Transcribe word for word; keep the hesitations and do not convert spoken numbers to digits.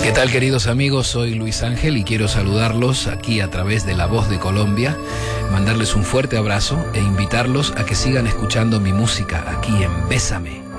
¿Qué tal, queridos amigos? Soy Luis Ángel y quiero saludarlos aquí a través de La Voz de Colombia, mandarles un fuerte abrazo e invitarlos a que sigan escuchando mi música aquí en Bésame.